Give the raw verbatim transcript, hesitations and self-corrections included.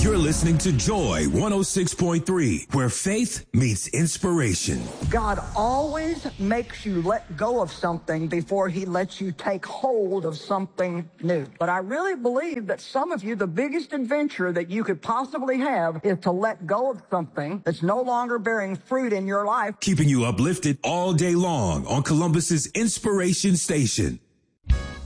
You're listening to Joy one oh six point three, where faith meets inspiration. God always makes you let go of something before he lets you take hold of something new. But I really believe that some of you, the biggest adventure that you could possibly have is to let go of something that's no longer bearing fruit in your life. Keeping you uplifted all day long on Columbus's Inspiration Station.